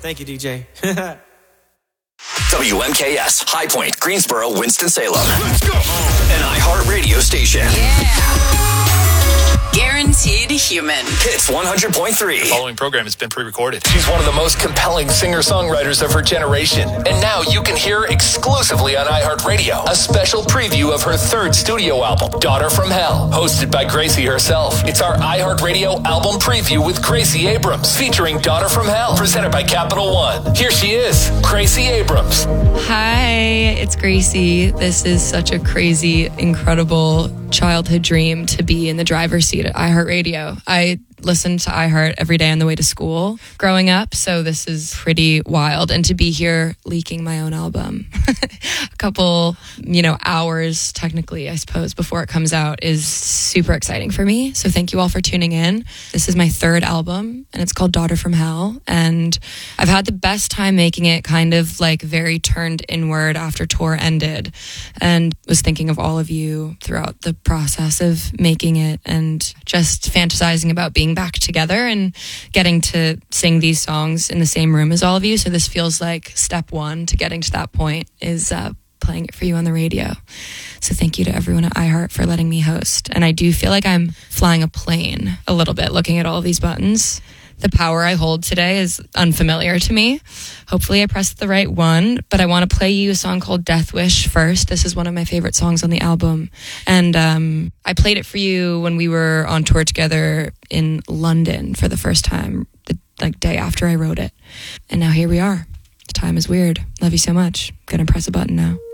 Thank you, DJ. WMKS, High Point, Greensboro, Winston-Salem. Let's go! An iHeart radio station. Yeah. Guaranteed human. Hits 100.3. The following program has been pre-recorded. She's one of the most compelling singer-songwriters of her generation. And now you can hear her exclusively on iHeartRadio. A special preview of her third studio album, Daughter from Hell, hosted by Gracie herself. It's our iHeartRadio album preview with Gracie Abrams, featuring Daughter from Hell, presented by Capital One. Here she is, Gracie Abrams. Hi, it's Gracie. This is such a crazy, incredible childhood dream to be in the driver's seat at iHeartRadio. I listened to iHeart every day on the way to school growing up, so this is pretty wild. And to be here leaking my own album a couple, hours technically, I suppose, before it comes out is super exciting for me. So thank you all for tuning in. This is my third album and it's called Daughter from Hell. And I've had the best time making it, kind of like very turned inward after tour ended, and was thinking of all of you throughout the process of making it and just fantasizing about being back together and getting to sing these songs in the same room as all of you. So this feels like step one to getting to that point is playing it for you on the radio. So thank you to everyone at iHeart for letting me host. And I do feel like I'm flying a plane a little bit looking at all of these buttons. The power I hold today is unfamiliar to me. Hopefully I pressed the right one, but I want to play you a song called Death Wish first. This is one of my favorite songs on the album. And I played it for you when we were on tour together in London for the first time, the day after I wrote it. And now here we are. The time is weird. Love you so much. Gonna press a button now.